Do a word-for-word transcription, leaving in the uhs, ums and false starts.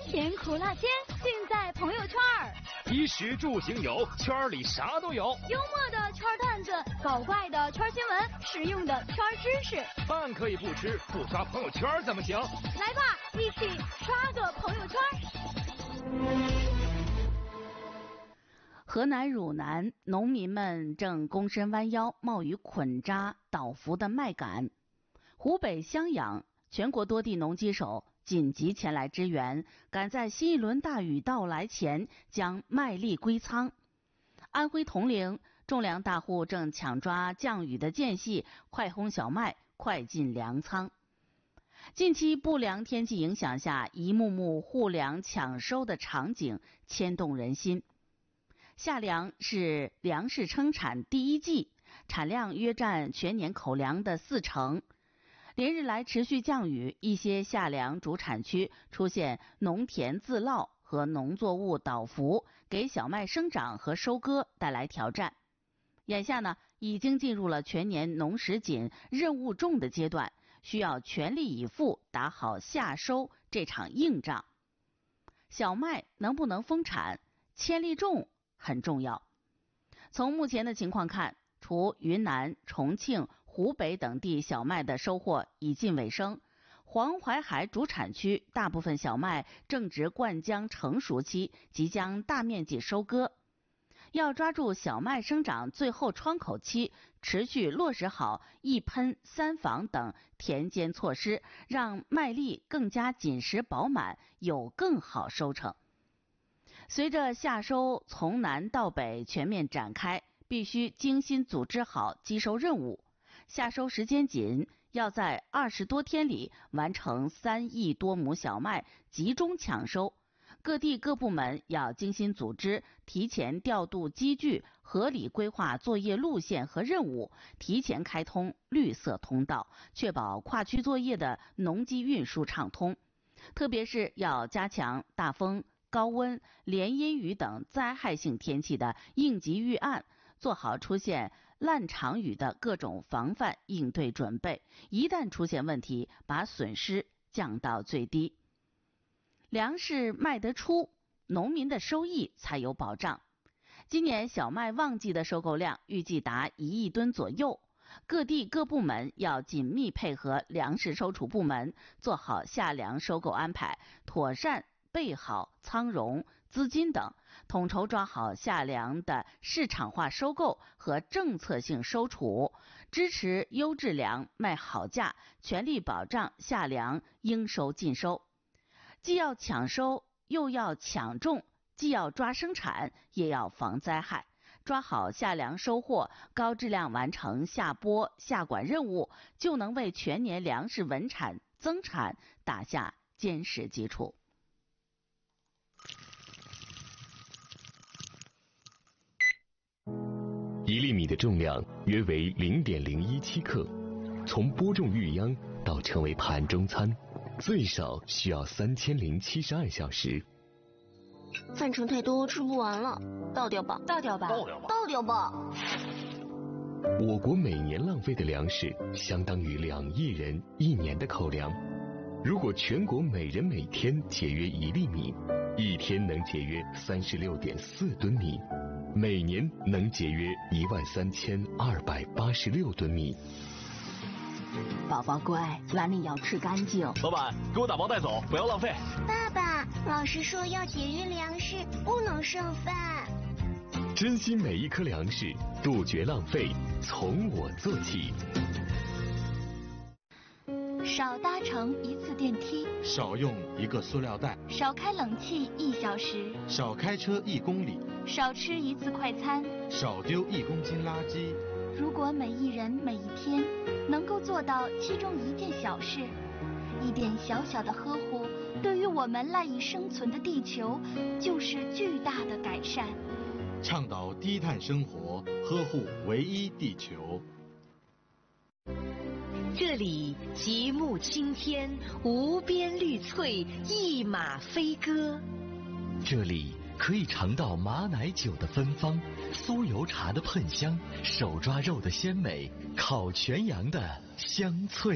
甜苦辣鲜尽在朋友圈儿。 衣食住行有，圈里啥都有。 幽默的圈段子，搞怪的圈新闻，实用的圈知识。 饭可以不吃，不刷朋友圈怎么行？ 来吧，一起刷个朋友圈。 河南汝南农民们正躬身弯腰，冒雨捆扎倒伏的麦秆。湖北襄阳全国多地农机手紧急前来支援，赶在新一轮大雨到来前将麦粒归仓。安徽铜陵种粮大户正抢抓降雨的间隙，快烘小麦，快进粮仓。近期不良天气影响下，一幕幕护粮抢收的场景牵动人心。夏粮是粮食生产第一季，产量约占全年口粮的四成。连日来持续降雨，一些夏粮主产区出现农田自涝和农作物倒伏，给小麦生长和收割带来挑战。眼下呢，已经进入了全年农时紧、任务重的阶段，需要全力以赴打好夏收这场硬仗。小麦能不能丰产，千粒重很重要。从目前的情况看，除云南、重庆、湖北等地小麦的收获已近尾声，黄淮海主产区大部分小麦正值灌浆成熟期，即将大面积收割。要抓住小麦生长最后窗口期，持续落实好一喷三防等田间措施，让麦粒更加紧实饱满，有更好收成。随着夏收从南到北全面展开，必须精心组织好机收任务。夏收时间紧，要在二十多天里完成三亿多亩小麦集中抢收。各地各部门要精心组织，提前调度机具，合理规划作业路线和任务，提前开通绿色通道，确保跨区作业的农机运输畅通。特别是要加强大风、高温、连阴雨等灾害性天气的应急预案，做好出现烂场雨的各种防范应对准备，一旦出现问题，把损失降到最低。粮食卖得出，农民的收益才有保障。今年小麦旺季的收购量预计达一亿吨左右，各地各部门要紧密配合粮食收储部门，做好夏粮收购安排，妥善备好仓容、资金等，统筹抓好夏粮的市场化收购和政策性收储，支持优质粮卖好价，全力保障夏粮应收尽收。既要抢收，又要抢种，既要抓生产，也要防灾害。抓好夏粮收获，高质量完成夏播夏管任务，就能为全年粮食稳产增产打下坚实基础。 一粒米的重量约为 零点零一七 克，从播种育秧到成为盘中餐，最少需要三千零七十二小时。 饭盛太多，吃不完了，倒掉吧， 倒掉吧， 倒掉吧， 倒掉吧。 我国每年浪费的粮食相当于两亿人一年的口粮。如果全国每人每天节约一粒米，一天能节约 三十六点四吨米，每年能节约一万三千二百八十六吨米。 宝宝乖，碗里要吃干净。 老板，给我打包带走，不要浪费。 爸爸，老师说要节约粮食，不能剩饭。 珍惜每一颗粮食，杜绝浪费，从我做起。 少搭乘一次电梯， 少用一个塑料袋， 少开冷气一小时， 少开车一公里， 少吃一次快餐， 少丢一公斤垃圾。 如果每一人每一天能够做到其中一件小事，一点小小的呵护，对于我们赖以生存的地球就是巨大的改善。 倡导低碳生活，呵护唯一地球。 这里极目青天，无边绿翠，一马飞歌。 这里可以尝到马奶酒的芬芳，酥油茶的喷香，手抓肉的鲜美，烤全羊的香脆。